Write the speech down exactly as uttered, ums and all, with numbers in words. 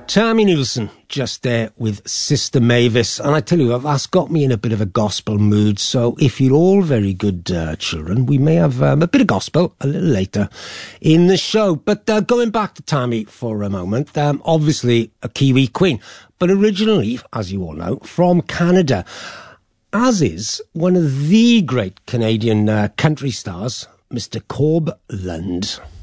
Tammy Nielsen just there with Sister Mavis, and I tell you what, that's got me in a bit of a gospel mood. So if you're all very good uh, children, we may have um, a bit of gospel a little later in the show. But uh, going back to Tammy for a moment, um, obviously a Kiwi queen, but originally, as you all know, from Canada, as is one of the great Canadian uh, country stars, Mister Corb Lund.